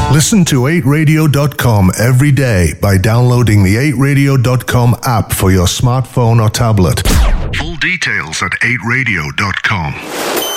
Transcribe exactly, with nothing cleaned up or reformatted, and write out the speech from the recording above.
Listen to eight radio dot com every day by downloading the eight radio dot com app for your smartphone or tablet. Full details at eight radio dot com.